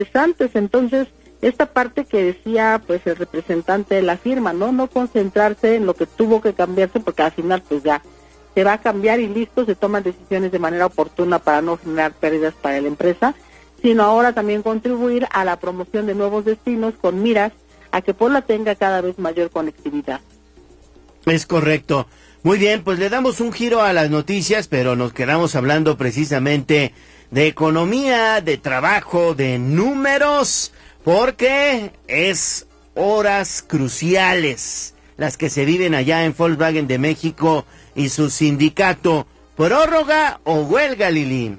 antes. Entonces, esta parte que decía pues el representante de la firma, no concentrarse en lo que tuvo que cambiarse, porque al final pues ya se va a cambiar y listo, se toman decisiones de manera oportuna para no generar pérdidas para la empresa, sino ahora también contribuir a la promoción de nuevos destinos con miras a que Puebla tenga cada vez mayor conectividad. Es correcto. Muy bien, pues le damos un giro a las noticias, pero nos quedamos hablando precisamente de economía, de trabajo, de números, porque es horas cruciales las que se viven allá en Volkswagen de México y su sindicato. ¿Prórroga o huelga, Lili?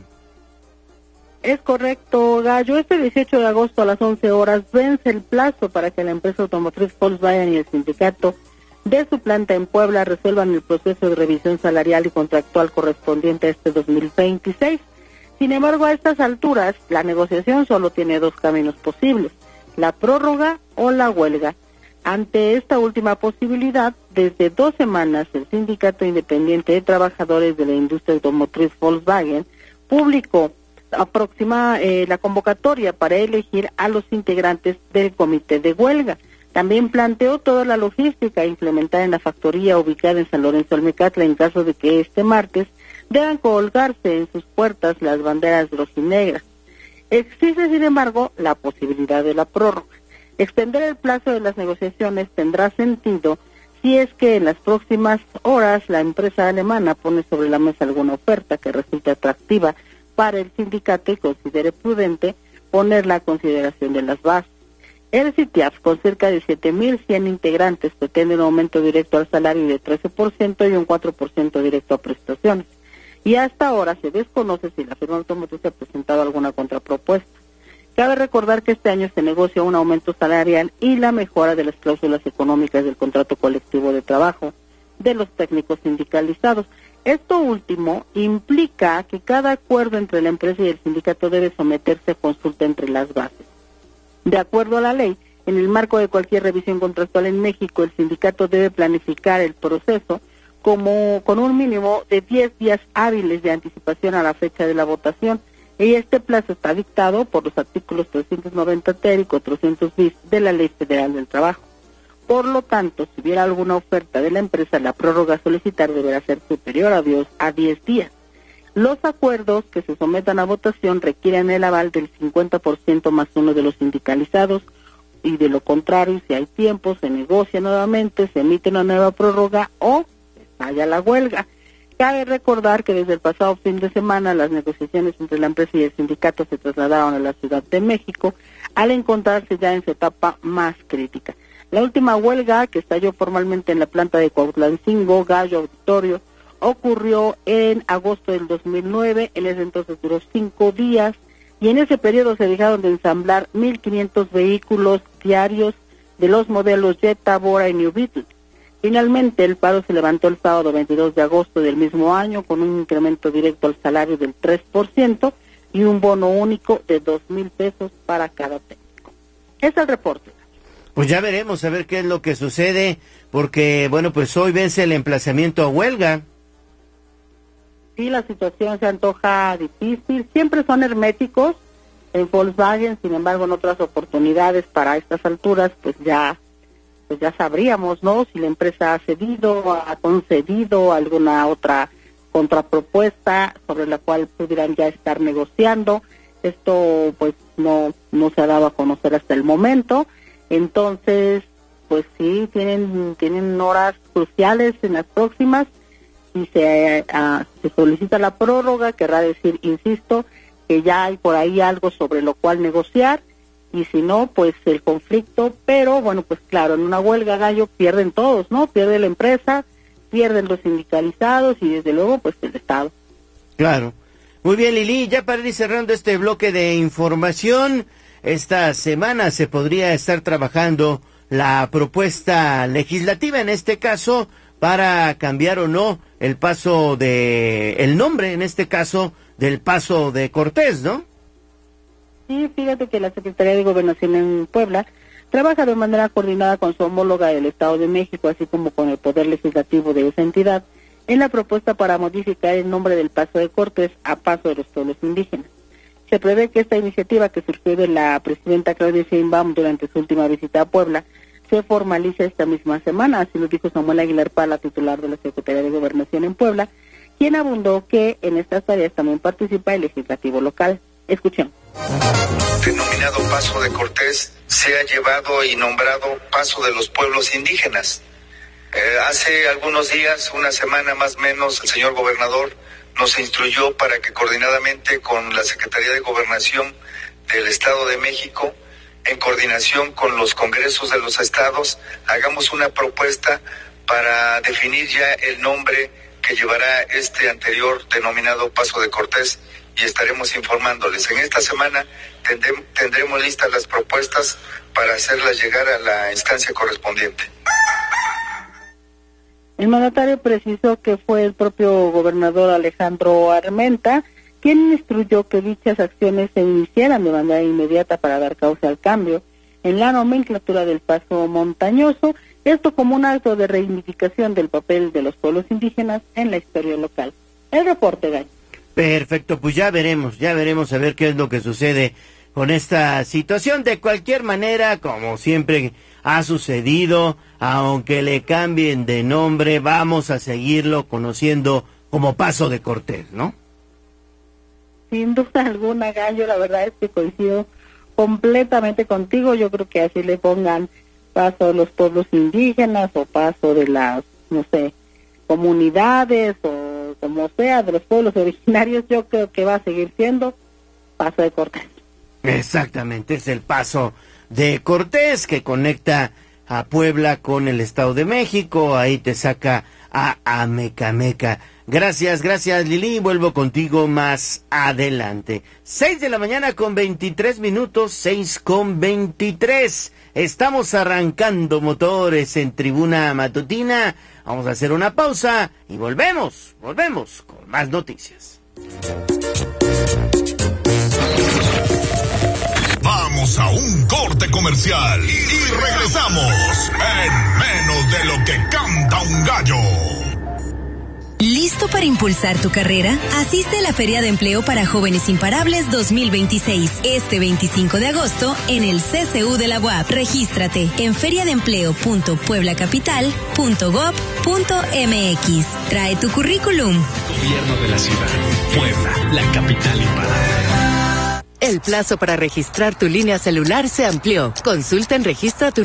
Es correcto, Gallo. Este 18 de agosto a las 11 horas vence el plazo para que la empresa automotriz Volkswagen y el sindicato de su planta en Puebla resuelvan el proceso de revisión salarial y contractual correspondiente a este 2026. Sin embargo, a estas alturas, la negociación solo tiene dos caminos posibles: la prórroga o la huelga. Ante esta última posibilidad, desde 2 semanas, el Sindicato Independiente de Trabajadores de la Industria Automotriz Volkswagen publicó la convocatoria para elegir a los integrantes del comité de huelga. También planteó toda la logística implementada en la factoría ubicada en San Lorenzo Almecatla en caso de que este martes deban colgarse en sus puertas las banderas rojinegras. Existe, sin embargo, la posibilidad de la prórroga. Extender el plazo de las negociaciones tendrá sentido si es que en las próximas horas la empresa alemana pone sobre la mesa alguna oferta que resulte atractiva para el sindicato y considere prudente ponerla a consideración de las bases. El CITIAF, con cerca de 7,100 integrantes, pretende un aumento directo al salario de 13% y un 4% directo a prestaciones. Y hasta ahora se desconoce si la firma automotriz ha presentado alguna contrapropuesta. Cabe recordar que este año se negocia un aumento salarial y la mejora de las cláusulas económicas del contrato colectivo de trabajo de los técnicos sindicalizados. Esto último implica que cada acuerdo entre la empresa y el sindicato debe someterse a consulta entre las bases. De acuerdo a la ley, en el marco de cualquier revisión contractual en México, el sindicato debe planificar el proceso con un mínimo de 10 días hábiles de anticipación a la fecha de la votación, y este plazo está dictado por los artículos 390 ter y 400 bis de la Ley Federal del Trabajo. Por lo tanto, si hubiera alguna oferta de la empresa, la prórroga a solicitar deberá ser superior a 10 días. Los acuerdos que se sometan a votación requieren el aval del 50% más uno de los sindicalizados, y de lo contrario, si hay tiempo, se negocia nuevamente, se emite una nueva prórroga o estalla la huelga. Cabe recordar que desde el pasado fin de semana las negociaciones entre la empresa y el sindicato se trasladaron a la Ciudad de México al encontrarse ya en su etapa más crítica. La última huelga, que estalló formalmente en la planta de Cuautlancingo, Gallo Auditorio, ocurrió en agosto del 2009, en ese entonces duró 5 días, y en ese periodo se dejaron de ensamblar 1,500 vehículos diarios de los modelos Jetta, Bora y New Beetle. Finalmente, el paro se levantó el sábado 22 de agosto del mismo año con un incremento directo al salario del 3% y un bono único de 2,000 pesos para cada técnico. Es el reporte. Pues ya veremos a ver qué es lo que sucede, porque, bueno, pues hoy vence el emplazamiento a huelga. Sí, la situación se antoja difícil, siempre son herméticos en Volkswagen, sin embargo, en otras oportunidades para estas alturas, pues ya sabríamos, ¿no? Si la empresa ha cedido, ha concedido alguna otra contrapropuesta sobre la cual pudieran ya estar negociando. Esto, pues, no se ha dado a conocer hasta el momento. Entonces, pues sí, tienen horas cruciales en las próximas. Si se solicita la prórroga, querrá decir, insisto, que ya hay por ahí algo sobre lo cual negociar, y si no, pues el conflicto. Pero bueno, pues claro, en una huelga, Gallo, pierden todos, ¿no? Pierde la empresa, pierden los sindicalizados y desde luego pues el Estado. Claro. Muy bien, Lili, ya para ir cerrando este bloque de información, esta semana se podría estar trabajando la propuesta legislativa, en este caso, para cambiar o no el nombre, en este caso, del Paso de Cortés, ¿no? Sí, fíjate que la Secretaría de Gobernación en Puebla trabaja de manera coordinada con su homóloga del Estado de México, así como con el Poder Legislativo de esa entidad, en la propuesta para modificar el nombre del Paso de Cortés a Paso de los Pueblos Indígenas. Se prevé que esta iniciativa, que surgió de la presidenta Claudia Sheinbaum durante su última visita a Puebla, se formaliza esta misma semana, así lo dijo Samuel Aguilar Pala, titular de la Secretaría de Gobernación en Puebla, quien abundó que en estas tareas también participa el legislativo local. Escuchemos. Denominado Paso de Cortés se ha llevado y nombrado Paso de los Pueblos Indígenas. Hace algunos días, una semana más o menos, el señor gobernador nos instruyó para que coordinadamente con la Secretaría de Gobernación del Estado de México, en coordinación con los congresos de los estados, hagamos una propuesta para definir ya el nombre que llevará este anterior denominado Paso de Cortés, y estaremos informándoles. En esta semana tendremos listas las propuestas para hacerlas llegar a la instancia correspondiente. El mandatario precisó que fue el propio gobernador Alejandro Armenta quien instruyó que dichas acciones se iniciaran de manera inmediata para dar causa al cambio en la nomenclatura del paso montañoso, esto como un acto de reivindicación del papel de los pueblos indígenas en la historia local. El reporte, Gay. Perfecto, pues ya veremos a ver qué es lo que sucede con esta situación. De cualquier manera, como siempre ha sucedido, aunque le cambien de nombre, vamos a seguirlo conociendo como Paso de Cortés, ¿no? Sin duda alguna, Gallo, la verdad es que coincido completamente contigo. Yo creo que así le pongan Paso de los pueblos indígenas o Paso de las, no sé, comunidades o como sea, de los pueblos originarios, yo creo que va a seguir siendo Paso de Cortés. Exactamente, es el Paso de Cortés que conecta a Puebla con el Estado de México, ahí te saca a Amecameca. Gracias Lili, vuelvo contigo más adelante. 6:23 a.m, 6:23. Estamos arrancando motores en Tribuna Matutina. Vamos a hacer una pausa y volvemos con más noticias. Vamos a un corte comercial y regresamos en menos de lo que canta un gallo. ¿Listo para impulsar tu carrera? Asiste a la Feria de Empleo para Jóvenes Imparables 2026, este 25 de agosto en el CCU de la UAP. Regístrate en feriadeempleo.pueblacapital.gov.mx. Trae tu currículum. Gobierno de la ciudad. Puebla, la capital imparable. El plazo para registrar tu línea celular se amplió. Consulta en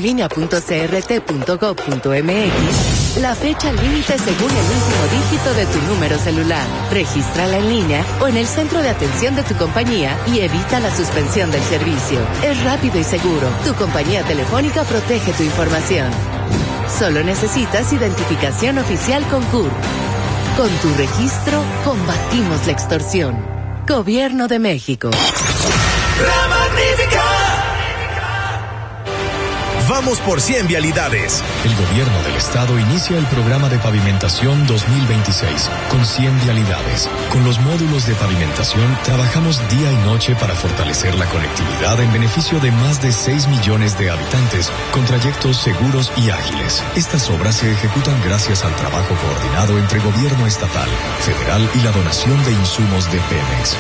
registratulinea.crt.gov.mx la fecha límite según el último dígito de tu número celular. Regístrala en línea o en el centro de atención de tu compañía y evita la suspensión del servicio. Es rápido y seguro. Tu compañía telefónica protege tu información. Solo necesitas identificación oficial con CUR. Con tu registro, combatimos la extorsión. Gobierno de México. ¡La Magnífica! Vamos por 100 vialidades. El gobierno del estado inicia el programa de pavimentación 2026 con 100 vialidades. Con los módulos de pavimentación trabajamos día y noche para fortalecer la conectividad en beneficio de más de 6 millones de habitantes con trayectos seguros y ágiles. Estas obras se ejecutan gracias al trabajo coordinado entre gobierno estatal, federal y la donación de insumos de Pemex.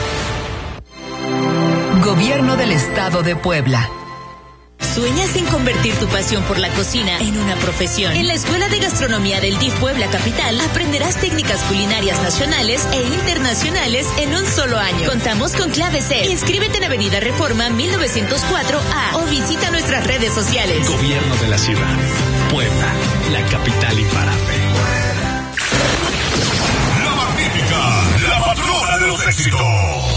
Gobierno del Estado de Puebla. ¿Sueñas en convertir tu pasión por la cocina en una profesión? En la Escuela de Gastronomía del DIF Puebla Capital aprenderás técnicas culinarias nacionales e internacionales en un solo año. Contamos con clave C. Inscríbete en Avenida Reforma 1904A o visita nuestras redes sociales. Gobierno de la ciudad. Puebla, la capital imparable. La Magnífica, la patrona de los éxitos.